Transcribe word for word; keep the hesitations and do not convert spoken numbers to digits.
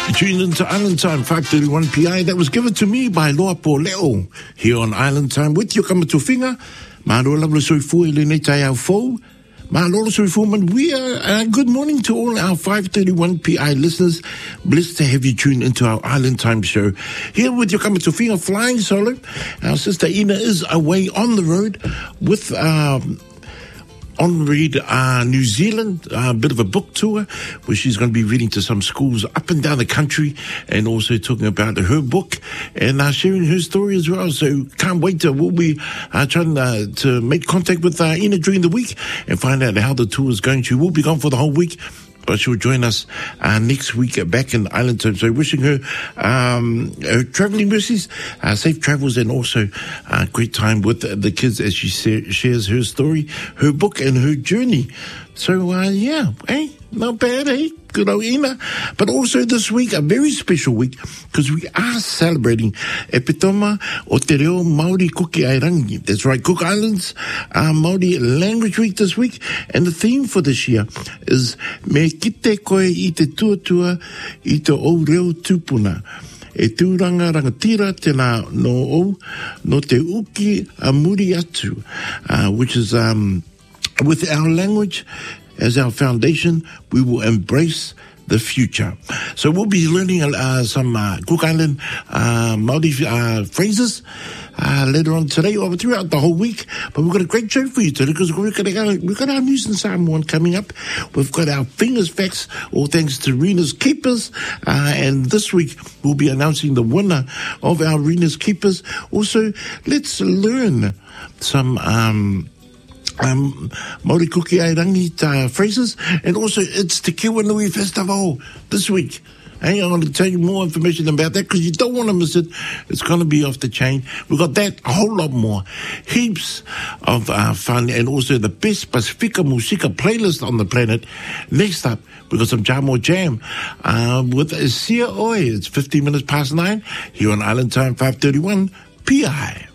Tuned into Island Time, five thirty-one P I. That was given to me by Loa Poleo here on Island Time with your Kamatuwhinga. Maro labla soifu ele nei tai au fou. Maro soifu man. We are, uh, good morning to all our five thirty-one P I listeners. Blessed to have you tuned into our Island Time show. Here with your Kamatuwhinga flying solo. Our sister Ina is away on the road with, um, on read uh, New Zealand, a uh, bit of a book tour where she's going to be reading to some schools up and down the country and also talking about her book and uh, sharing her story as well. So can't wait to, we'll be uh, trying uh, to make contact with uh, Ina during the week and find out how the tour is going to. We'll be gone for the whole week, but she'll join us uh, next week back in Island Time. So wishing her, um, her traveling mercies, uh, safe travels, and also a uh, great time with the kids as she sa- shares her story, her book, and her journey. So, uh, yeah, eh? Not bad, eh? Good old Ina. But also this week, a very special week, because we are celebrating Epitoma o Te Reo Māori Kuki Airangi. That's right, Cook Islands uh, Māori Language Week this week. And the theme for this year is Me kite koe I te tuatua I te o reo tupuna. E tūranga rangatira tēnā no o, no te uki a muri atu, uh, which is, um, with our language as our foundation, we will embrace the future. So we'll be learning uh, some uh, Cook Island uh, Māori uh, phrases uh, later on today or throughout the whole week. But we've got a great show for you today because we've got, we've got our News and Samoan coming up. We've got our Fingers Facts, all thanks to Rena's Keepers. Uh, and this week we'll be announcing the winner of our Rena's Keepers. Also, let's learn some... Um, Um, Māori Kuki Airangi uh, phrases, and also it's Te Kiwanui Festival this week. Hey, I'm going to tell you more information about that because you don't want to miss it. It's going to be off the chain. We've got that, a whole lot more. Heaps of uh, fun, and also the best Pasifika Musika playlist on the planet. Next up, we've got some Jam or Jam uh, with Sia Oi. It's fifteen minutes past nine here on Island Time five thirty-one P I.